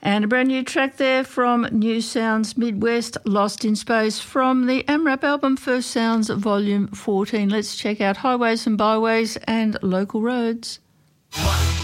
And a brand new track there from New Sounds Midwest, Lost in Space, from the AMRAP album First Sounds Volume 14. Let's check out Highways and Byways and Local Roads.